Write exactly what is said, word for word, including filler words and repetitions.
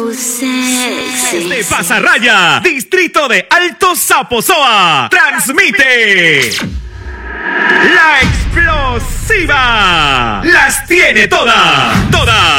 So sexy. Desde Pasarraya, distrito de Alto Zaposoa, transmite La Explosiva. Las tiene todas, todas.